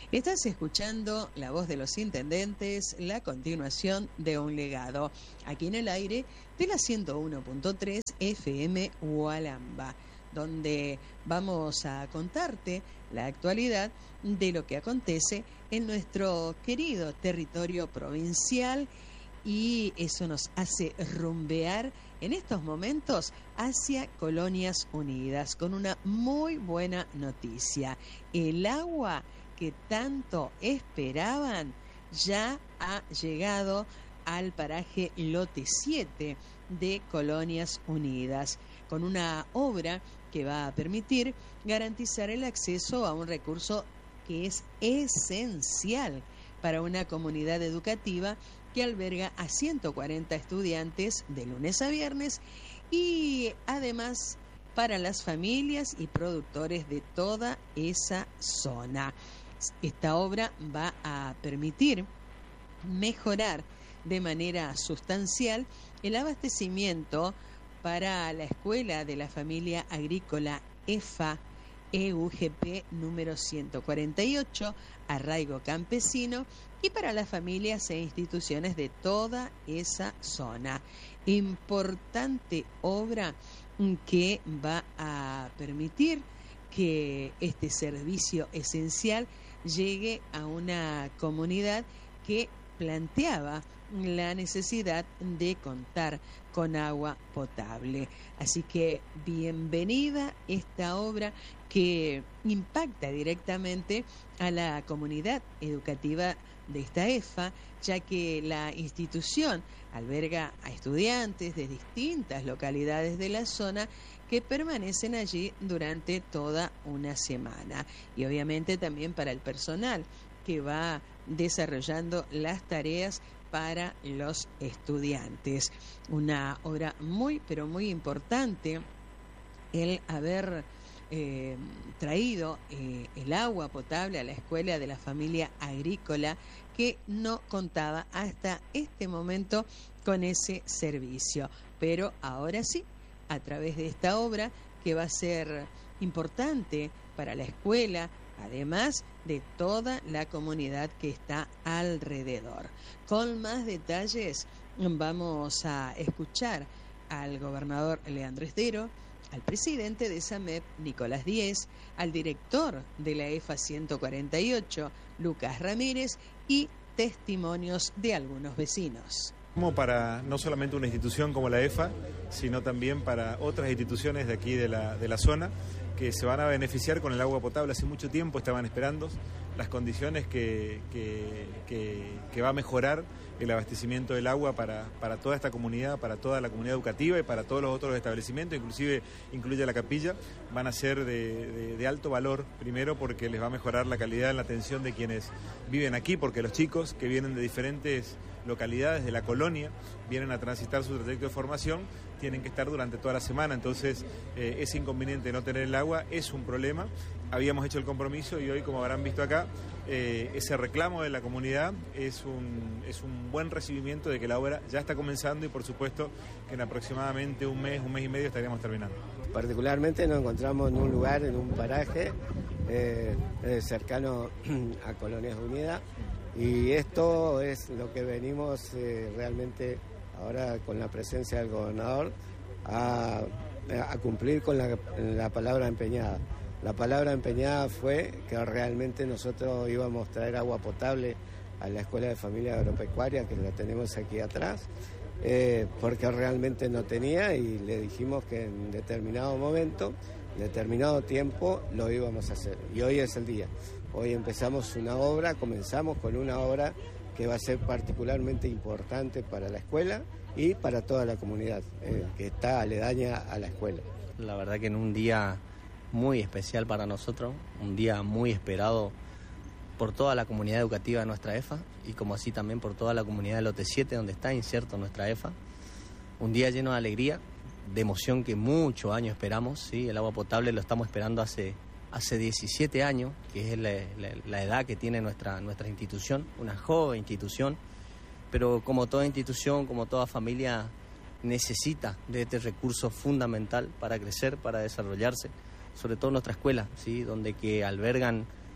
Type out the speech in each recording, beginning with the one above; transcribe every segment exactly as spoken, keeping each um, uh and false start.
Estás escuchando La Voz de los Intendentes, la continuación de un legado, aquí en el aire de la ciento uno punto tres F M Hualamba, donde vamos a contarte la actualidad de lo que acontece en nuestro querido territorio provincial, y eso nos hace rumbear en estos momentos hacia Colonias Unidas con una muy buena noticia. El agua que tanto esperaban ya ha llegado al paraje Lote siete de Colonias Unidas, con una obra que va a permitir garantizar el acceso a un recurso que es esencial para una comunidad educativa que alberga a ciento cuarenta estudiantes de lunes a viernes, y además para las familias y productores de toda esa zona. Esta obra va a permitir mejorar de manera sustancial el abastecimiento para la Escuela de la Familia Agrícola E F A E U G P número ciento cuarenta y ocho, Arraigo Campesino, y para las familias e instituciones de toda esa zona. Importante obra que va a permitir que este servicio esencial llegue a una comunidad que planteaba la necesidad de contar con agua potable. Así que bienvenida esta obra que impacta directamente a la comunidad educativa de esta E F A, ya que la institución alberga a estudiantes de distintas localidades de la zona que permanecen allí durante toda una semana, y obviamente también para el personal que va desarrollando las tareas para los estudiantes. Una obra muy, pero muy importante el haber eh, traído eh, el agua potable a la Escuela de la Familia Agrícola, que no contaba hasta este momento con ese servicio. Pero ahora sí, a través de esta obra, que va a ser importante para la escuela, además de toda la comunidad que está alrededor. Con más detalles vamos a escuchar al gobernador Leandro Estero, al presidente de SAMEP, Nicolás Díez, al director de la E F A ciento cuarenta y ocho, Lucas Ramírez, y testimonios de algunos vecinos. Como para no solamente una institución como la E F A, sino también para otras instituciones de aquí de la, de la zona, que se van a beneficiar con el agua potable. Hace mucho tiempo estaban esperando las condiciones que, que, que, que va a mejorar el abastecimiento del agua para, para toda esta comunidad, para toda la comunidad educativa y para todos los otros establecimientos, inclusive incluye la capilla. Van a ser de, de, de alto valor, primero porque les va a mejorar la calidad en la atención de quienes viven aquí, porque los chicos que vienen de diferentes localidades de la colonia vienen a transitar su trayecto de formación, tienen que estar durante toda la semana, entonces eh, ese inconveniente de no tener el agua es un problema. Habíamos hecho el compromiso y hoy, como habrán visto acá, eh, ese reclamo de la comunidad es un, es un buen recibimiento de que la obra ya está comenzando, y por supuesto que en aproximadamente un mes, un mes y medio estaríamos terminando. Particularmente nos encontramos en un lugar, en un paraje eh, eh, cercano a Colonias Unidas, y esto es lo que venimos eh, realmente ahora con la presencia del gobernador a, a cumplir con la, la palabra empeñada. La palabra empeñada fue que realmente nosotros íbamos a traer agua potable a la Escuela de Familia Agropecuaria, que la tenemos aquí atrás, eh, porque realmente no tenía, y le dijimos que en determinado momento, en determinado tiempo, lo íbamos a hacer. Y hoy es el día. Hoy empezamos una obra, comenzamos con una obra que va a ser particularmente importante para la escuela y para toda la comunidad eh, que está aledaña a la escuela. La verdad que en un día muy especial para nosotros, un día muy esperado por toda la comunidad educativa de nuestra E F A, y como así también por toda la comunidad de Lote siete, donde está inserto nuestra E F A. Un día lleno de alegría, de emoción que muchos años esperamos, ¿sí? El agua potable lo estamos esperando hace, hace diecisiete años, que es la, la, la edad que tiene nuestra, nuestra institución, una joven institución, pero como toda institución, como toda familia, necesita de este recurso fundamental para crecer, para desarrollarse, sobre todo nuestra escuela, ¿sí? Donde que albergan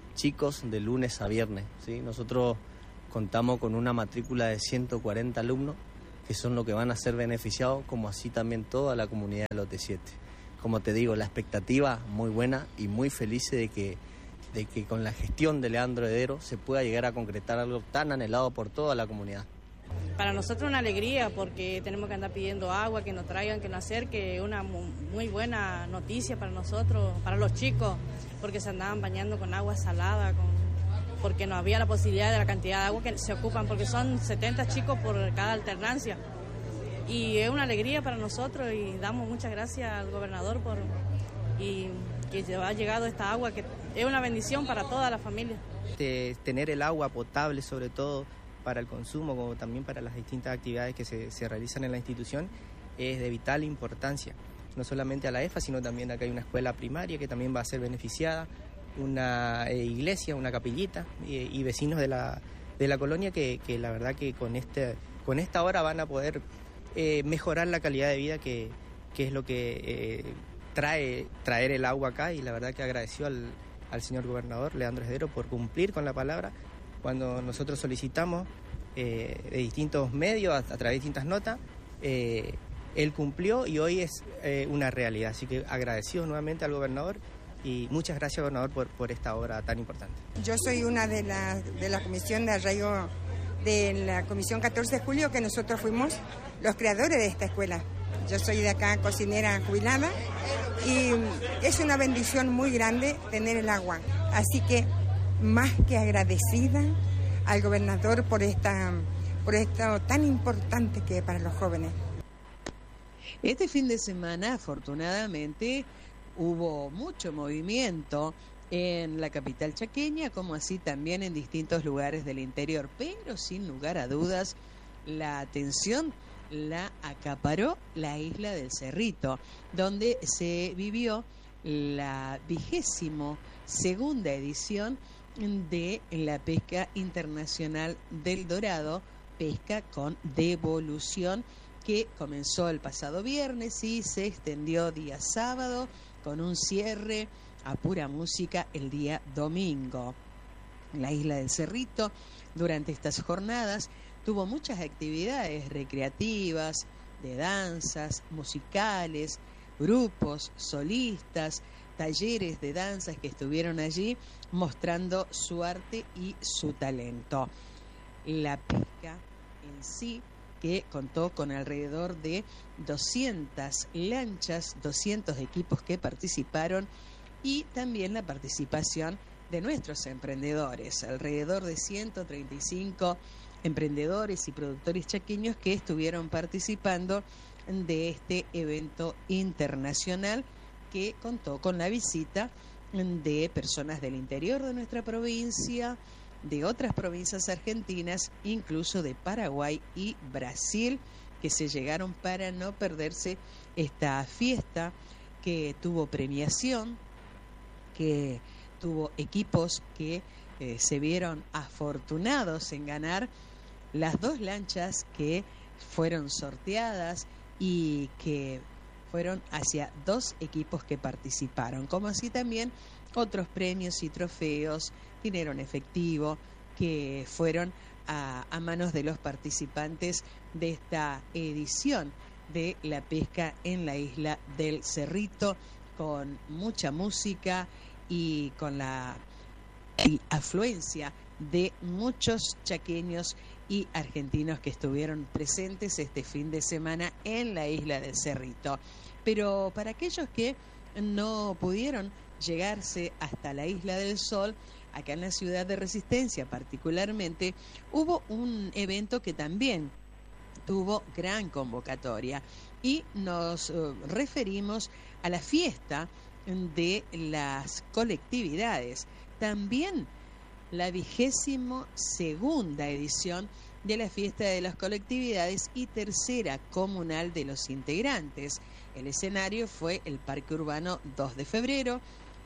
chicos de lunes a viernes, ¿sí? Nosotros contamos con una matrícula de ciento cuarenta alumnos que son los que van a ser beneficiados, como así también toda la comunidad de Lote siete. Como te digo, la expectativa muy buena y muy feliz de que, de que con la gestión de Leandro Heredero se pueda llegar a concretar algo tan anhelado por toda la comunidad. Para nosotros una alegría porque tenemos que andar pidiendo agua, que nos traigan, que nos acerque, una muy buena noticia para nosotros, para los chicos, porque se andaban bañando con agua salada, con, porque no había la posibilidad de la cantidad de agua que se ocupan, porque son setenta chicos por cada alternancia. Y es una alegría para nosotros y damos muchas gracias al gobernador por y que ha llegado esta agua, que es una bendición para toda la familia. De tener el agua potable, sobre todo para el consumo, como también para las distintas actividades que se, se realizan en la institución, es de vital importancia. No solamente a la E F A, sino también acá hay una escuela primaria que también va a ser beneficiada, una eh, iglesia, una capillita y, y vecinos de la, de la colonia que, que la verdad que con, este, con esta hora van a poder eh, mejorar la calidad de vida que, que es lo que eh, trae traer el agua acá, y la verdad que agradeció al, al señor gobernador Leandro Heredero por cumplir con la palabra. Cuando nosotros solicitamos eh, de distintos medios, a, a través de distintas notas, eh, él cumplió y hoy es eh, una realidad. Así que agradecidos nuevamente al gobernador y muchas gracias, gobernador, por, por esta obra tan importante. Yo soy una de la, de la comisión de arraigo de la comisión catorce de julio, que nosotros fuimos los creadores de esta escuela. Yo soy de acá, cocinera jubilada, y es una bendición muy grande tener el agua. Así que más que agradecida al gobernador por esta, por esto tan importante que es para los jóvenes. Este fin de semana, afortunadamente, hubo mucho movimiento en la capital chaqueña, como así también en distintos lugares del interior, pero sin lugar a dudas, la atención la acaparó la isla del Cerrito, donde se vivió la vigésimo segunda edición de la pesca internacional del Dorado, pesca con devolución, que comenzó el pasado viernes y se extendió día sábado con un cierre a pura música el día domingo. La isla del Cerrito durante estas jornadas tuvo muchas actividades recreativas, de danzas, musicales, grupos, solistas, talleres de danzas que estuvieron allí mostrando su arte y su talento. La pesca en sí, que contó con alrededor de doscientas lanchas, doscientos equipos que participaron, y también la participación de nuestros emprendedores, alrededor de ciento treinta y cinco emprendedores y productores chaqueños que estuvieron participando de este evento internacional, que contó con la visita de personas del interior de nuestra provincia, de otras provincias argentinas, incluso de Paraguay y Brasil, que se llegaron para no perderse esta fiesta que tuvo premiación, que tuvo equipos que eh, se vieron afortunados en ganar las dos lanchas que fueron sorteadas y que fueron hacia dos equipos que participaron, como así también otros premios y trofeos, dinero en efectivo, que fueron a, a manos de los participantes de esta edición de la pesca en la isla del Cerrito, con mucha música y con la y afluencia de muchos chaqueños y argentinos que estuvieron presentes este fin de semana en la isla del Cerrito. Pero para aquellos que no pudieron llegarse hasta la Isla del Sol, acá en la ciudad de Resistencia particularmente, hubo un evento que también tuvo gran convocatoria, y nos uh, referimos a la fiesta de las colectividades, también la vigésimo segunda edición de la fiesta de las colectividades y tercera comunal de los integrantes. El escenario fue el Parque Urbano dos de febrero,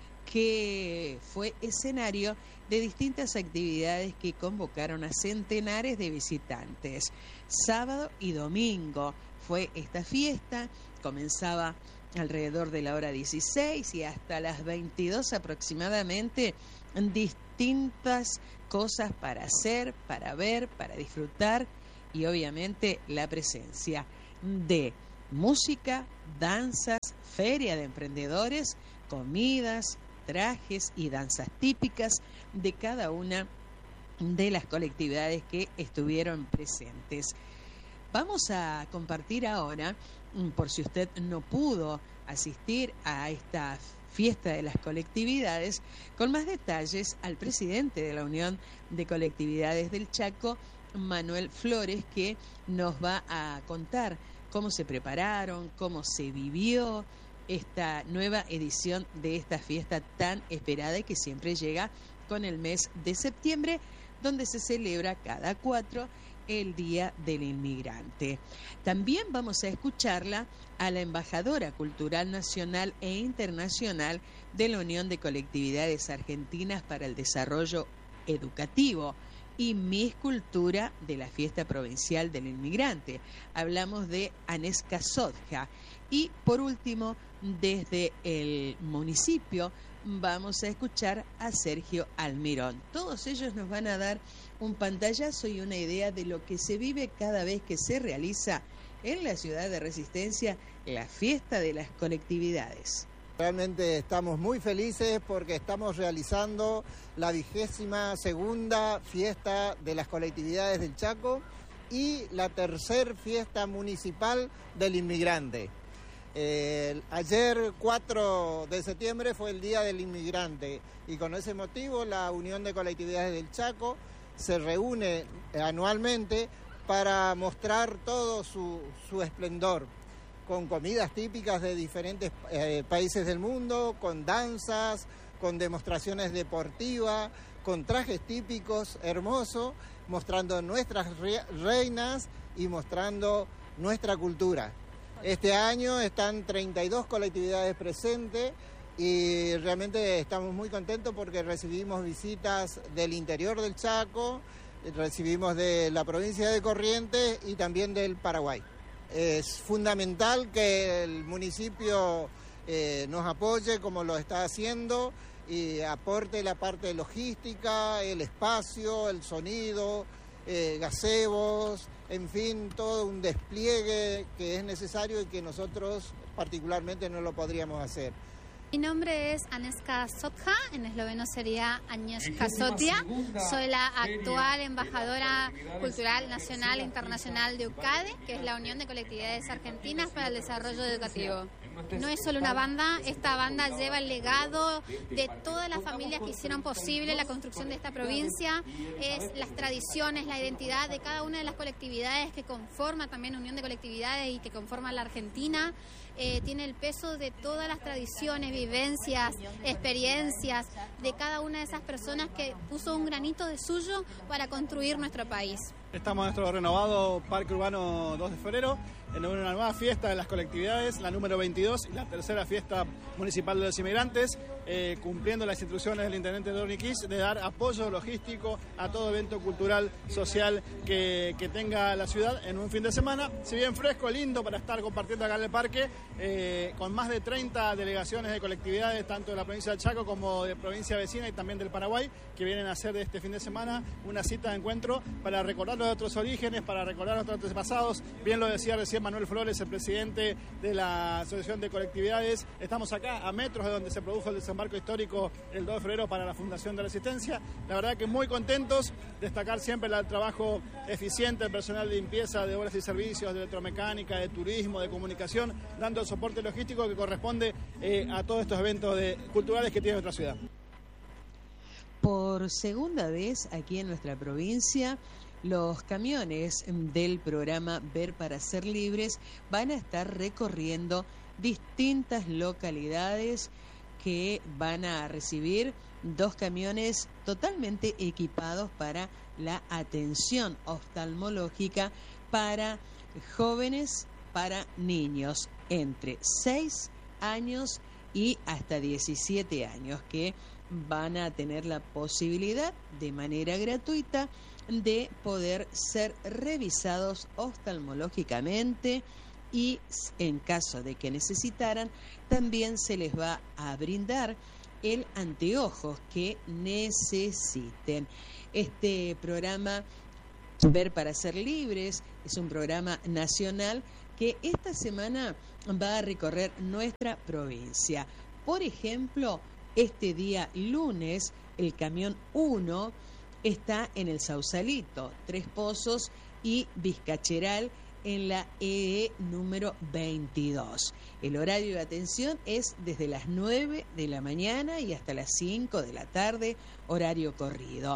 que fue escenario de distintas actividades que convocaron a centenares de visitantes. Sábado y domingo fue esta fiesta, comenzaba alrededor de la hora dieciséis y hasta las veintidós aproximadamente distintas cosas para hacer, para ver, para disfrutar y obviamente la presencia de música, danzas, feria de emprendedores, comidas, trajes y danzas típicas de cada una de las colectividades que estuvieron presentes. Vamos a compartir ahora, por si usted no pudo asistir a esta fiesta de las colectividades, con más detalles al presidente de la Unión de Colectividades del Chaco, Manuel Flores, que nos va a contar cómo se prepararon, cómo se vivió esta nueva edición de esta fiesta tan esperada y que siempre llega con el mes de septiembre, donde se celebra cada cuatro el Día del Inmigrante. También vamos a escucharla a la embajadora cultural nacional e internacional de la Unión de Colectividades Argentinas para el Desarrollo Educativo y Miss Cultura de la Fiesta Provincial del Inmigrante. Hablamos de Aneska Sodja. Y por último, desde el municipio vamos a escuchar a Sergio Almirón. Todos ellos nos van a dar un pantallazo y una idea de lo que se vive cada vez que se realiza en la ciudad de Resistencia la fiesta de las colectividades. Realmente estamos muy felices porque estamos realizando la vigésima segunda fiesta de las colectividades del Chaco y la tercer fiesta municipal del inmigrante. Eh, ayer cuatro de septiembre fue el Día del Inmigrante y con ese motivo la Unión de Colectividades del Chaco se reúne anualmente para mostrar todo su, su esplendor, con comidas típicas de diferentes eh, países del mundo, con danzas, con demostraciones deportivas, con trajes típicos hermosos, mostrando nuestras re- reinas y mostrando nuestra cultura. Este año están treinta y dos colectividades presentes y realmente estamos muy contentos porque recibimos visitas del interior del Chaco, recibimos de la provincia de Corrientes y también del Paraguay. Es fundamental que el municipio eh, nos apoye como lo está haciendo y aporte la parte logística, el espacio, el sonido, eh, gazebos, en fin, todo un despliegue que es necesario y que nosotros particularmente no lo podríamos hacer. Mi nombre es Aneska Sodja, en esloveno sería Agnieszka Sotia. Soy la actual embajadora cultural nacional e internacional de UCADE, que es la Unión de Colectividades Argentinas para el Desarrollo Educativo. No es solo una banda, esta banda lleva el legado de todas las familias que hicieron posible la construcción de esta provincia, es las tradiciones, la identidad de cada una de las colectividades que conforma también Unión de Colectividades y que conforma la Argentina. Eh, tiene el peso de todas las tradiciones, vivencias, experiencias de cada una de esas personas que puso un granito de suyo para construir nuestro país. Estamos en nuestro renovado Parque Urbano dos de febrero, en una nueva fiesta de las colectividades, la número veintidós y la tercera fiesta municipal de los inmigrantes, eh, cumpliendo las instrucciones del intendente Dorniquís de dar apoyo logístico a todo evento cultural, social que, que tenga la ciudad en un fin de semana. Si bien fresco, lindo para estar compartiendo acá en el parque, eh, con más de treinta delegaciones de colectividades, tanto de la provincia del Chaco como de provincia vecina y también del Paraguay, que vienen a hacer de este fin de semana una cita de encuentro para recordar de otros orígenes, para recordar nuestros antepasados. Bien lo decía recién Manuel Flores, el presidente de la Asociación de Colectividades. Estamos acá a metros de donde se produjo el desembarco histórico el dos de febrero para la Fundación de Resistencia. La verdad que muy contentos, destacar siempre el trabajo eficiente del personal de limpieza, de obras y servicios, de electromecánica, de turismo, de comunicación, dando el soporte logístico que corresponde eh, a todos estos eventos de, culturales que tiene nuestra ciudad. Por segunda vez aquí en nuestra provincia, los camiones del programa Ver para Ser Libres van a estar recorriendo distintas localidades que van a recibir dos camiones totalmente equipados para la atención oftalmológica para jóvenes, para niños entre seis años y hasta diecisiete años, que van a tener la posibilidad de manera gratuita de poder ser revisados oftalmológicamente y en caso de que necesitaran también se les va a brindar el anteojos que necesiten. Este programa Ver para Ser Libres es un programa nacional que esta semana va a recorrer nuestra provincia. Por ejemplo, este día lunes, el camión uno está en el Sausalito, Tres Pozos y Vizcacheral en la E E número veintidós. El horario de atención es desde las nueve de la mañana y hasta las cinco de la tarde, horario corrido.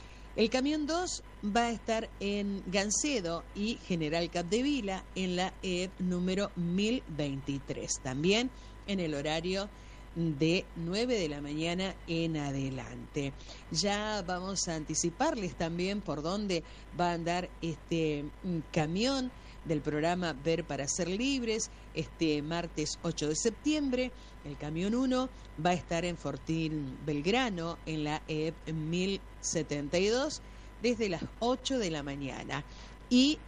El camión dos va a estar en Gancedo y General Capdevila en la E E número mil veintitrés, también en el horario de nueve de la mañana en adelante. Ya vamos a anticiparles también por dónde va a andar este camión del programa Ver para Ser Libres este martes ocho de septiembre. El camión uno va a estar en Fortín Belgrano en la E E mil setenta y dos desde las ocho de la mañana y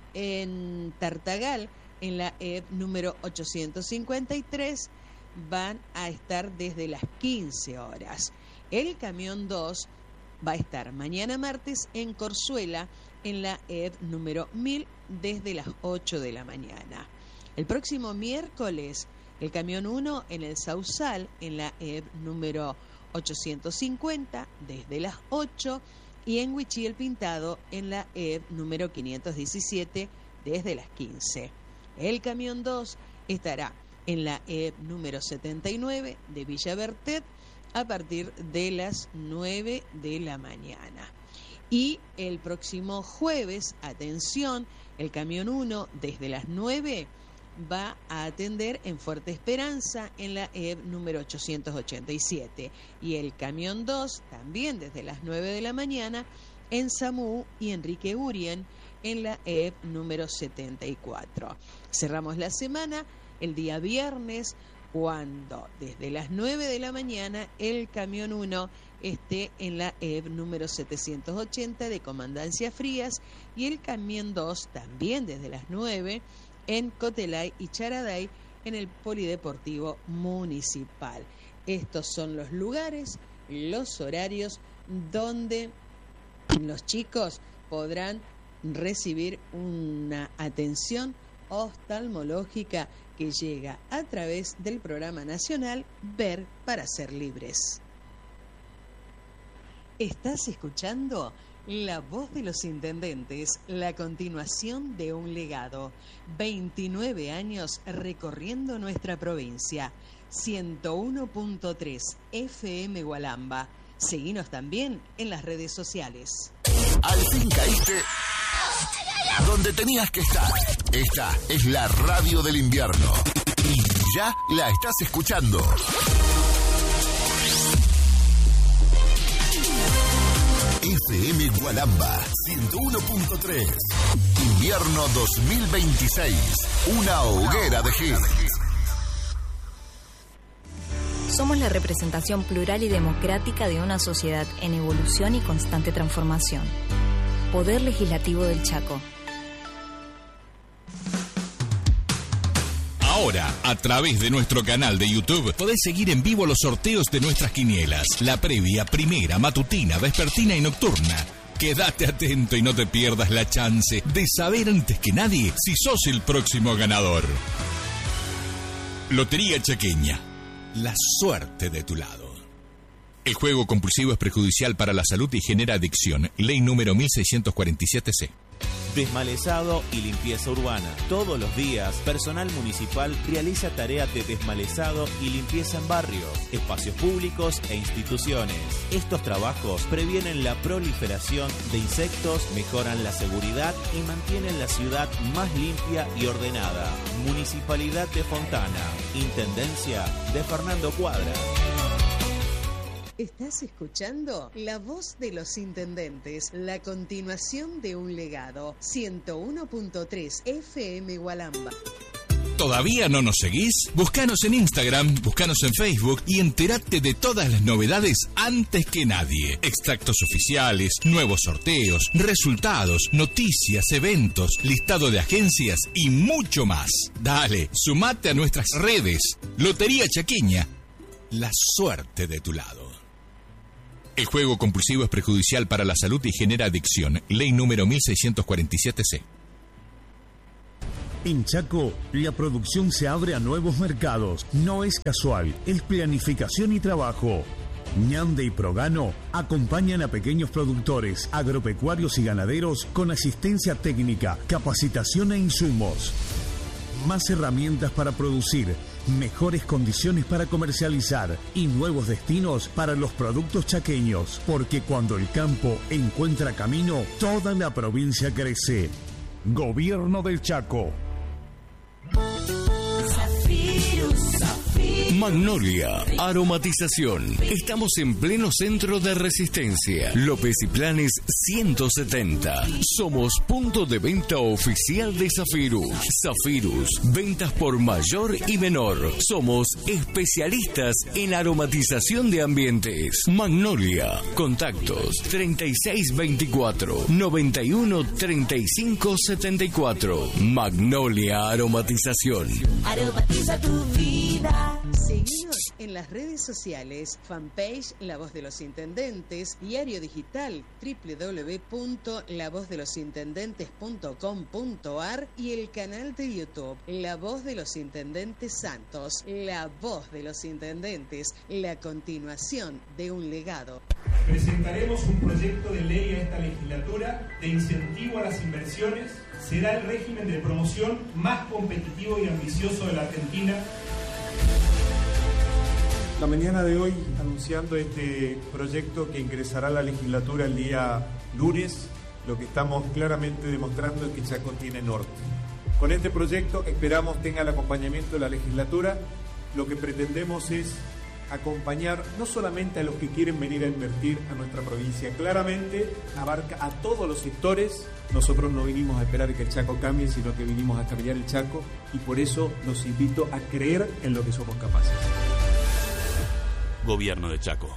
en Tartagal en la E E número ochocientos cincuenta y tres van a estar desde las quince horas. El camión dos va a estar mañana martes en Corzuela en la E E número mil desde las ocho de la mañana. El próximo miércoles el camión uno en el Sausal en la E E número ochocientos cincuenta desde las ocho y en Huichí el Pintado en la E E número quinientos diecisiete desde las quince. El camión dos estará en la E E número setenta y nueve de Villa Bertet a partir de las nueve de la mañana. Y el próximo jueves, atención, el camión uno desde las nueve va a atender en Fuerte Esperanza en la E E número ochocientos ochenta y siete y el camión dos también desde las nueve de la mañana en Samú y Enrique Urien en la E E número setenta y cuatro. Cerramos la semana el día viernes cuando desde las nueve de la mañana el camión uno esté en la E E número setecientos ochenta de Comandancia Frías y el camión dos también desde las nueve en Cotelay y Charaday en el Polideportivo Municipal. Estos son los lugares, los horarios donde los chicos podrán recibir una atención oftalmológica que llega a través del programa nacional Ver para Ser Libres. ¿Estás escuchando? La voz de los intendentes, la continuación de un legado. veintinueve años recorriendo nuestra provincia. ciento uno punto tres F M Gualamba. Seguinos también en las redes sociales. Al fin caíste donde tenías que estar. Esta es la radio del invierno. Y ya la estás escuchando. F M Gualamba ciento uno punto tres. Invierno dos mil veintiséis. Una hoguera de hits. Somos la representación plural y democrática de una sociedad en evolución y constante transformación. Poder Legislativo del Chaco. Ahora, a través de nuestro canal de YouTube, podés seguir en vivo los sorteos de nuestras quinielas. La previa, primera, matutina, vespertina y nocturna. Quédate atento y no te pierdas la chance de saber antes que nadie si sos el próximo ganador. Lotería Chaqueña. La suerte de tu lado. El juego compulsivo es perjudicial para la salud y genera adicción. Ley número mil seiscientos cuarenta y siete C. Desmalezado y limpieza urbana. Todos los días, personal municipal realiza tareas de desmalezado y limpieza en barrios, espacios públicos e instituciones. Estos trabajos previenen la proliferación de insectos, mejoran la seguridad y mantienen la ciudad más limpia y ordenada. Municipalidad de Fontana. Intendencia de Fernando Cuadra. ¿Estás escuchando? La voz de los intendentes, la continuación de un legado. ciento uno punto tres F M Gualamba. ¿Todavía no nos seguís? Búscanos en Instagram, búscanos en Facebook y entérate de todas las novedades antes que nadie. Extractos oficiales, nuevos sorteos, resultados, noticias, eventos, listado de agencias y mucho más. Dale, sumate a nuestras redes. Lotería Chaqueña. la suerte de tu lado. El juego compulsivo es perjudicial para la salud y genera adicción. Ley número mil seiscientos cuarenta y siete C. En Chaco, la producción se abre a nuevos mercados. No es casual, es planificación y trabajo. Ñande y Progano acompañan a pequeños productores, agropecuarios y ganaderos con asistencia técnica, capacitación e insumos. Más herramientas para producir, mejores condiciones para comercializar y nuevos destinos para los productos chaqueños. Porque cuando el campo encuentra camino, toda la provincia crece. Gobierno del Chaco. Magnolia, aromatización. Estamos en pleno centro de Resistencia. López y Planes ciento setenta. Somos punto de venta oficial de Zafirus. Zafirus, ventas por mayor y menor. Somos especialistas en aromatización de ambientes. Magnolia, contactos treinta y seis veinticuatro, noventa y uno treinta y cinco setenta y cuatro. Magnolia Aromatización. Aromatiza tu vida. Seguinos en las redes sociales, fanpage La Voz de los Intendentes, diario digital doble u doble u doble u punto la voz de los intendentes punto com punto a r y el canal de YouTube La Voz de los Intendentes Santos. La Voz de los Intendentes, la continuación de un legado. Presentaremos un proyecto de ley a esta legislatura de incentivo a las inversiones. Será el régimen de promoción más competitivo y ambicioso de la Argentina. La mañana de hoy, anunciando este proyecto que ingresará a la legislatura el día lunes, lo que estamos claramente demostrando es que Chaco tiene norte. Con este proyecto esperamos tenga el acompañamiento de la legislatura. Lo que pretendemos es acompañar no solamente a los que quieren venir a invertir a nuestra provincia, claramente abarca a todos los sectores. Nosotros no vinimos a esperar que el Chaco cambie, sino que vinimos a cambiar el Chaco, y por eso los invito a creer en lo que somos capaces. Gobierno de Chaco.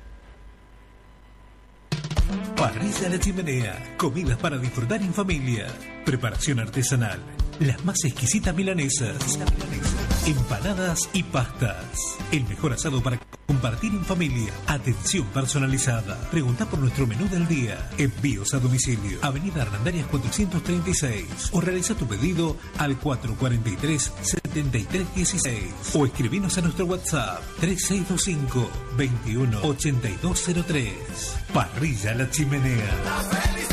Parrilla La Chimenea. Comidas para disfrutar en familia. Preparación artesanal. Las más exquisitas milanesas. Empanadas y pastas. El mejor asado para compartir en familia. Atención personalizada. Pregunta por nuestro menú del día. Envíos a domicilio. Avenida Hernandarias cuatrocientos treinta y seis. O realiza tu pedido al cuatro cuatro tres, setenta y tres dieciséis. O escribinos a nuestro WhatsApp tres seis dos cinco, veintiuno ochenta y dos cero tres. Parrilla La Chimenea.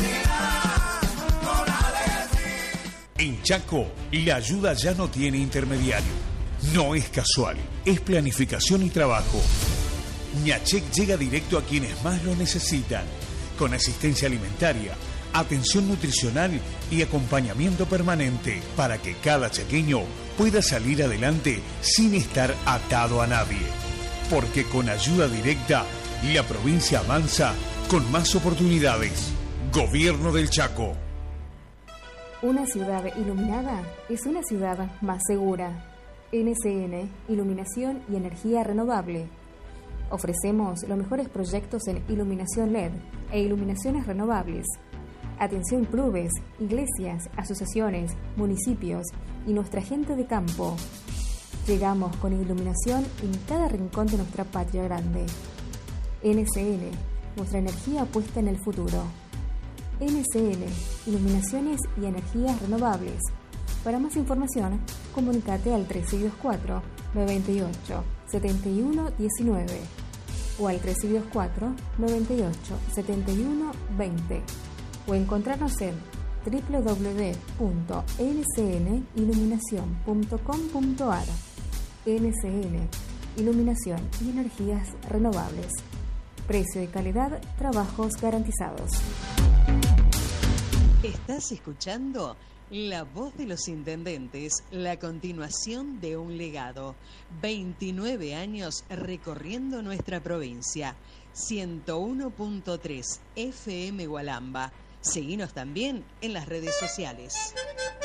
En Chaco, la ayuda ya no tiene intermediario. No es casual, es planificación y trabajo. Ñachec llega directo a quienes más lo necesitan, con asistencia alimentaria, atención nutricional y acompañamiento permanente para que cada chaqueño pueda salir adelante sin estar atado a nadie. Porque con ayuda directa, la provincia avanza con más oportunidades. Gobierno del Chaco. Una ciudad iluminada es una ciudad más segura. N S N, Iluminación y Energía Renovable. Ofrecemos los mejores proyectos en iluminación L E D e iluminaciones renovables. Atención clubes, iglesias, asociaciones, municipios y nuestra gente de campo. Llegamos con iluminación en cada rincón de nuestra patria grande. N S N, nuestra energía puesta en el futuro. N S N, Iluminaciones y Energías Renovables. Para más información, comunícate al tres seis dos cuatro, nueve ocho, siete uno uno nueve o al tres seis dos cuatro, nueve ocho, siete uno dos cero o encontrarnos en doble u doble u doble u punto n s n iluminación punto com punto a r. N S N, Iluminación y Energías Renovables. Precio y calidad, trabajos garantizados. ¿Estás escuchando? La Voz de los Intendentes, la continuación de un legado. veintinueve años recorriendo nuestra provincia. ciento uno punto tres F M Gualamba. Seguinos también en las redes sociales.